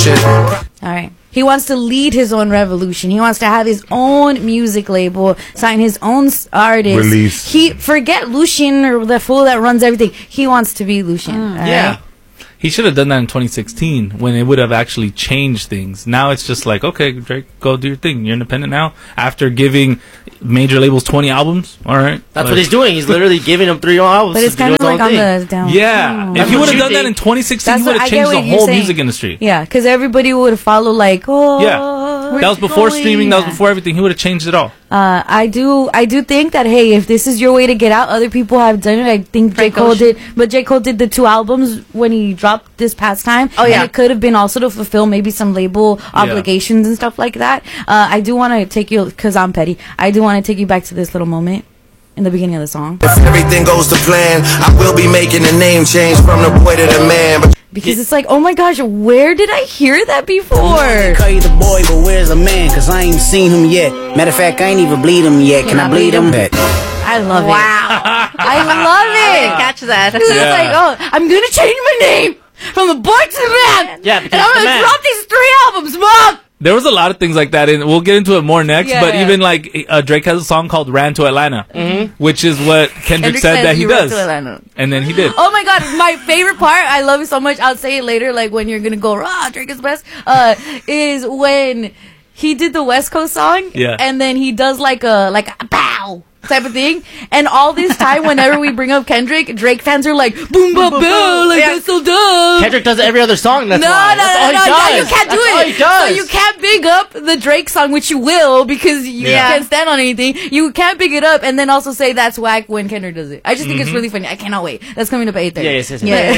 All right. He wants to lead his own revolution. He wants to have his own music label, sign his own artist. Release. He forget Lucian or the fool that runs everything. He wants to be Lucian. All right? He should have done that in 2016 when it would have actually changed things. Now it's just like, okay, Drake, go do your thing. You're independent now. After giving major labels 20 albums, all right. That's what he's doing. He's literally giving them 3 albums. But it's kind of like on the down. Yeah. If he would have done that in 2016, he would have changed the whole music industry. Yeah, because everybody would follow like, that was before streaming. That was before everything. He would have changed it all. I do think that, hey, if this is your way to get out, other people have done it. I think J. Cole did, but J. Cole did the 2 albums when he dropped this past time. Oh yeah, and it could have been also to fulfill maybe some label obligations and stuff like that. I do want to take you, because I'm petty, I do want to take you back to this little moment in the beginning of the song. If everything goes to plan, I will be making a name change from the boy to the man. Because it's like, oh my gosh, where did I hear that before? Call you the boy, but where's the man? Cause I ain't seen him yet. Matter of fact, I ain't even bleed him yet. Can I bleed him? I love it. Wow. I love it. I didn't catch that. It's like, oh, I'm going to change my name from the boy to the man. Yeah, and I'm going to drop these 3 albums, Mom. There was a lot of things like that, and we'll get into it more next. Yeah, but even like Drake has a song called "Ran to Atlanta," which is what Kendrick said that he does, and then he did. Oh my god, my favorite part, I love it so much. I'll say it later, like when you're gonna go, Drake is best. Is when he did the West Coast song, and then he does like a bow type of thing, and all this time whenever we bring up Kendrick, Drake fans are like boom ba ba, like that's so dumb. Kendrick does it every other song. That's no, you can't do it. So you can't big up the Drake song, which you will because you can't stand on anything. You can't big it up and then also say that's whack when Kendrick does it. I just think it's really funny. I cannot wait. That's coming up at 8:30. Yeah.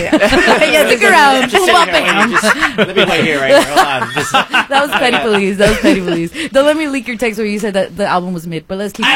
Stick around. Let me wait here right here. Hold on. That was petty police. Don't let me leak your text where you said that the album was mid. But let's keep.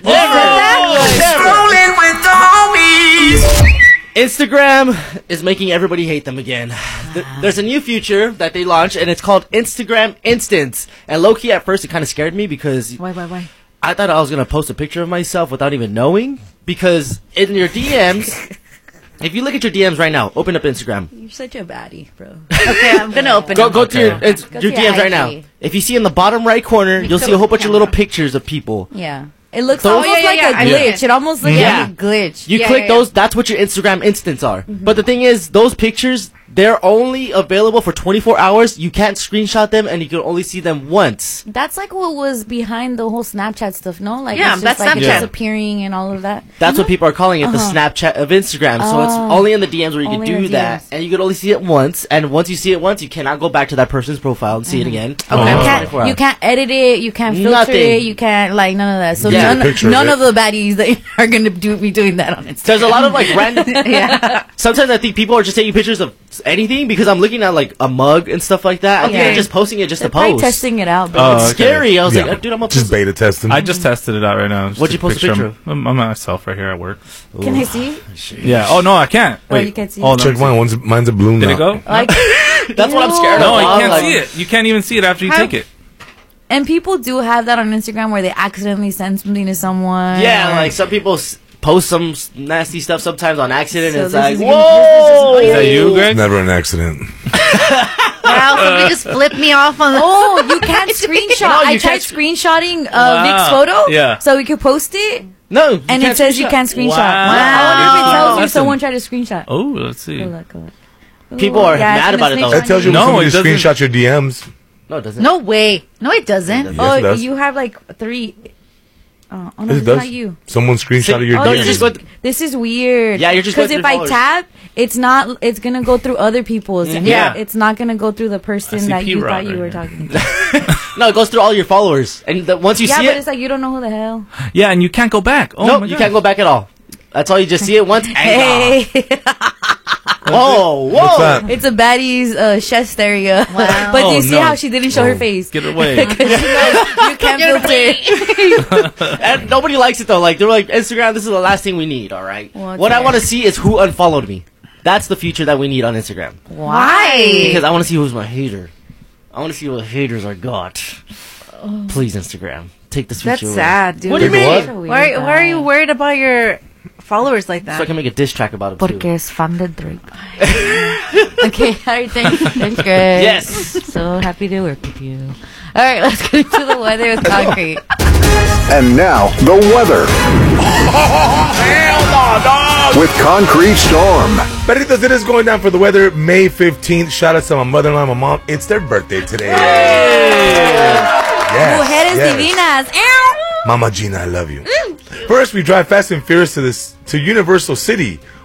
Rolling with the homies. Instagram is making everybody hate them again. There's a new feature that they launched, and it's called Instagram Instants. And low-key, at first, it kind of scared me because... Why? I thought I was going to post a picture of myself without even knowing. Because in your DMs... If you look at your DMs right now, open up Instagram. You're such a baddie, bro. Okay, I'm going to open it. Go to your DMs right now. If you see in the bottom right corner, you'll see a whole bunch of little pictures of people. Yeah. It looks almost like a glitch. It almost looks like a glitch. You click those, that's what your Instagram instants are. But the thing is, those pictures, they're only available for 24 hours. You can't screenshot them, and you can only see them once. That's like what was behind the whole Snapchat stuff, no? Like, yeah, it's just that's like Snapchat. Disappearing and all of that. That's what people are calling it, the Snapchat of Instagram. So it's only in the DMs where you can do that, and you can only see it once. And once you see it once, you cannot go back to that person's profile and see it again. Okay. You can't edit it. You can't filter it. You can't, like, none of that. So none of the baddies that are going to be doing that on Instagram. There's a lot of, like, random... Sometimes I think people are just taking pictures of anything because I'm looking at, like, a mug and stuff like that. I think they're just posting it just to post. Testing it out. It's scary. I was like, dude, I'm going to just beta testing. I just tested it out right now. What'd you post a picture of? I'm myself right here at work. Can I see? Yeah. Oh, no, I can't. Wait. You can't see Oh, check mine. Mine's a balloon. Did it go? That's what I'm scared of. No, you can't see it. You can't even see it after you take it. And people do have that on Instagram where they accidentally send something to someone. Yeah, like some people post some nasty stuff sometimes on accident, and it's like, whoa! Is that you, Greg? Never an accident. Wow, somebody just flipped me off on the... Oh, you can't screenshot. I tried screenshotting Vic's photo so we could post it. No, and it says you can't screenshot. Wow. I wonder if it tells you someone tried to screenshot. Oh, let's see. Go look. People are mad about it, though. It tells you when somebody screenshot your DMs. No, it doesn't. No way. No, it doesn't. Yes, it does. You have like 3... Oh no, it it's does. not you. Someone screenshotted your DMs. This is weird. Yeah, you're just because if I tap, it's not. It's gonna go through other people's. Yeah, it's not gonna go through the person that you thought you were talking to. No, it goes through all your followers, and once you see it, but it's like you don't know who the hell. Yeah, and you can't go back. Oh, no, you can't go back at all. That's all. You just see it once. And whoa! What's that? It's a baddie's chest area. Wow. But do you see how she didn't show her face? Get away. Because you can't filter. And nobody likes it though. Like they're like, Instagram, this is the last thing we need. All right. Well, what I want to see is who unfollowed me. That's the feature that we need on Instagram. Why? Because I want to see who's my hater. I want to see what haters are got. Please, Instagram, take this feature That's away. sad, dude. What do you mean? Why are you worried about your followers like that. So I can make a diss track about him Porque too. es fan de Drake. Okay, alright, thanks, Greg. Yes. So happy to work with you. Alright, let's get into the weather with Concrete. And now, the weather. Hell no, dog! With Concrete Storm. Perritos, it is going down for the weather May 15th. Shout out to my mother-in-law and my mom. It's their birthday today. Yes, Mujeres yes. divinas. Ew. Mama Gina, I love you. First, we drive fast and furious to Universal City,